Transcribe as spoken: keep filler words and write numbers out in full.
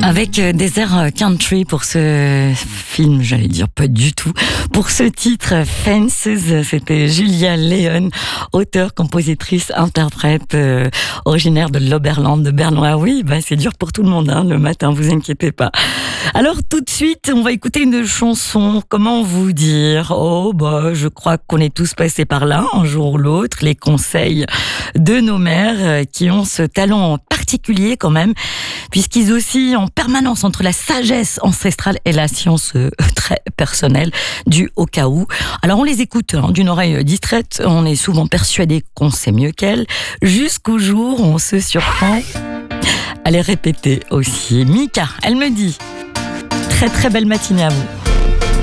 Avec euh, Desert Country pour ce film, j'allais dire pas du tout. Pour ce titre, Fences, c'était Julia Leon, auteure, compositrice, interprète, euh, originaire de l'Oberland de Bernois. Oui, bah, c'est dur pour tout le monde hein, le matin, vous inquiétez pas. Alors tout de suite, on va écouter une chanson. Comment vous dire ? Oh, bah, je crois qu'on est tous passés par là, un jour ou l'autre. Les conseils de nos mères qui ont ce talent particulier quand même, puisqu'ils oscillent en permanence entre la sagesse ancestrale et la science euh, très personnelle du au cas où. Alors on les écoute hein, d'une oreille distraite, on est souvent persuadé qu'on sait mieux qu'elles, jusqu'au jour où on se surprend à les répéter aussi. Mika, elle me dit, très très belle matinée à vous.